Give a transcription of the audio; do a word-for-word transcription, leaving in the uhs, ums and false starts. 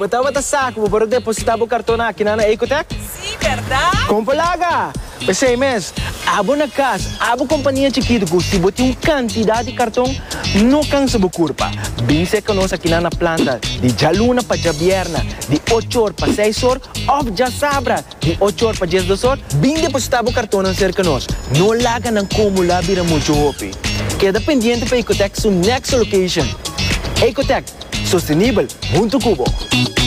batawa ta saco, para depositar o cartão aqui na Ecotec? Sim, verdade? Compalaga! Pensei, mes, abo na casa, abo companhia chiquita, se bote um quantidade de cartão, não cansa a curva. Bem se conosco aqui na planta, de jaluna para jabierna, de oito horas para seis horas, ou já sabra, de oito horas para dez horas, bem depositar o cartão na cerca conosco. Não laga não como lá vira muito hopi. Queda pendiente para Ecotec, sua next location. Ecotec, sustentável, muito cubo.